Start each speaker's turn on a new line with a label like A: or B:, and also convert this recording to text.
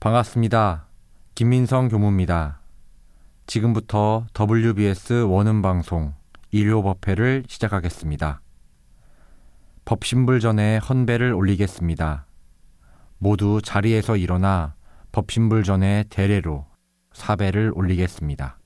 A: 반갑습니다. 김민성 교무입니다. 지금부터 WBS 원음방송 일요법회를 시작하겠습니다. 법신불 전에 헌배를 올리겠습니다. 모두 자리에서 일어나 법신불 전에 대례로 사배를 올리겠습니다.